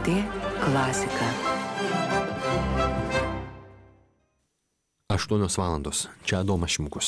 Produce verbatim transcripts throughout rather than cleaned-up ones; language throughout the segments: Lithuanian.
tė klasika. aštuonios valandos. Čia Adomas Šimkus.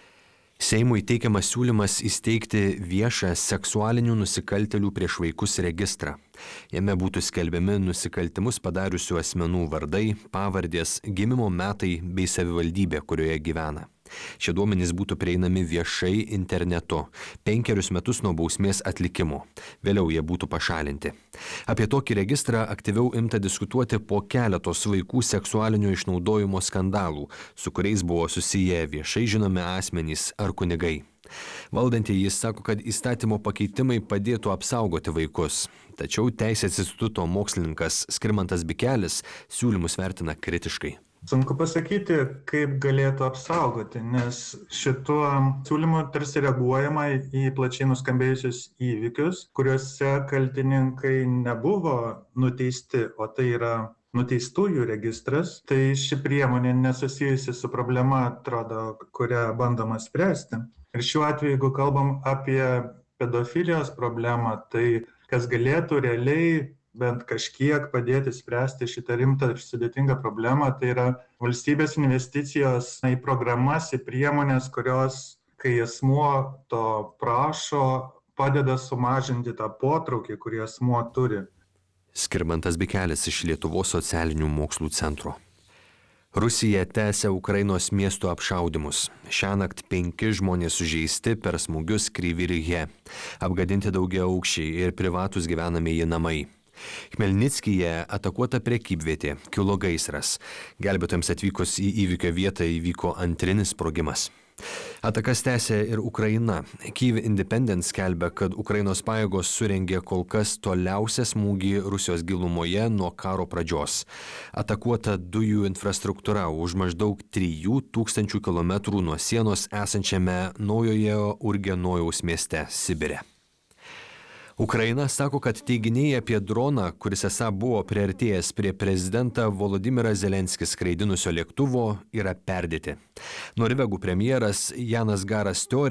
Seimui teikiamas siūlymas įsteigti viešą seksualinių nusikaltėlių prieš vaikus registrą. Jame būtų skelbiami nusikaltimus padariusių asmenų vardai, pavardės, gimimo metai bei savivaldybė, kurioje gyvena. Šie duomenys būtų prieinami viešai internetu, penkerius metus nuo bausmės atlikimo. Vėliau jie būtų pašalinti. Apie tokį registrą aktyviau imta diskutuoti po keletos vaikų seksualinio išnaudojimo skandalų, su kuriais buvo susiję viešai žinomi asmenys ar kunigai. Valdantieji sako, kad įstatymo pakeitimai padėtų apsaugoti vaikus. Tačiau Teisės instituto mokslininkas Skirmantas Bikelis siūlymus vertina kritiškai. Sunku pasakyti, kaip galėtų apsaugoti, nes šituo siūlymu tarsi reaguojama į plačiai nuskambėjusius įvykius, kuriuose kaltininkai nebuvo nuteisti, o tai yra nuteistųjų registras. Tai ši priemonė nesusijusi su problema, atrodo, kurią bandoma spręsti. Ir šiuo atveju, jeigu kalbam apie pedofilijos problemą, tai kas galėtų realiai bent kažkiek padėti spręsti šitą rimtą ir sudėtingą problemą, tai yra valstybės investicijos į programas, į priemonės, kurios, kai asmuo to prašo, padeda sumažinti tą potraukį, kurį asmuo turi. Skirmantas Bikelis iš Lietuvos socialinių mokslų centro. Rusija tęsia Ukrainos miestų apšaudymus. Šiąnakt penki žmonės sužeisti per smūgius Kryvyrihe. Apgadinti daugiaaukščiai ir privatus gyvenamieji namai. Chmelnickyje atakuota prekybvietė, kilo gaisras. Gelbėtojams atvykus į įvykio vietą įvyko antrinis sprogimas. Atakas tęsia ir Ukraina. Kyiv Independent skelbia, kad Ukrainos pajėgos surengė kol kas toliausią smūgį Rusijos gilumoje nuo karo pradžios. Atakuota dujų infrastruktūra už maždaug trijų tūkstančių kilometrų nuo sienos esančiame Naujoje Urgenojaus mieste Sibire. Ukraina sako, kad teiginiai apie droną, kuris esą buvo priartėjęs prie prezidentą Volodymyrą Zelenskį skraidinusio lėktuvo, yra perdėti. Norvegų premjeras Janas Garas Støre